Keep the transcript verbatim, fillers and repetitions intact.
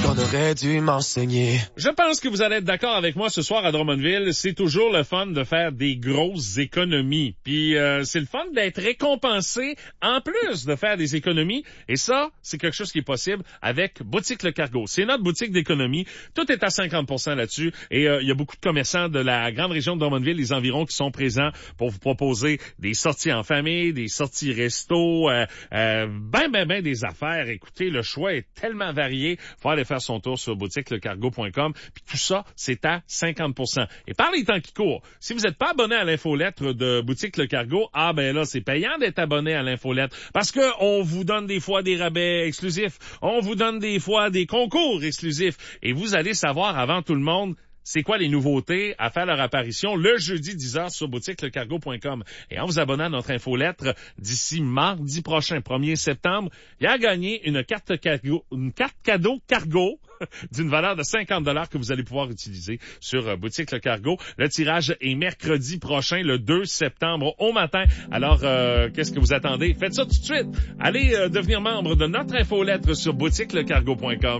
qu'on aurait dû m'enseigner. Je pense que vous allez être d'accord avec moi ce soir à Drummondville. C'est toujours le fun de faire des grosses économies. Puis euh, c'est le fun d'être récompensé en plus de faire des économies. Et ça, c'est quelque chose qui est possible avec Boutique Le Cargo. C'est notre boutique d'économie. Tout est à cinquante pour cent là-dessus. Et euh, il y a beaucoup de commerçants de la grande région de Drummondville, les environs, qui sont présents pour vous proposer des sorties en famille, des sorties resto, euh, euh, ben, ben, ben des affaires. Écoutez, le choix est tellement varié. Faut aller faire son tour sur boutique le cargo point com. Puis tout ça, c'est à cinquante pour cent. Et par les temps qui courent, si vous n'êtes pas abonné à l'infolettre de Boutique Le Cargo, ah ben là, c'est payant d'être abonné à l'infolettre. Parce que on vous donne des fois des rabais exclusifs. On vous donne des fois des concours exclusifs. Et vous allez savoir avant tout le monde c'est quoi les nouveautés à faire leur apparition le jeudi dix heures sur boutique le cargo point com. Et en vous abonnant à notre infolettre d'ici mardi prochain, premier septembre, il y a gagné une carte cadeau, une carte cadeau cargo d'une valeur de cinquante dollars que vous allez pouvoir utiliser sur euh, Boutique Le Cargo. Le tirage est mercredi prochain, le deux septembre au matin. Alors, euh, qu'est-ce que vous attendez? Faites ça tout de suite. Allez euh, devenir membre de notre infolettre sur boutique le cargo point com.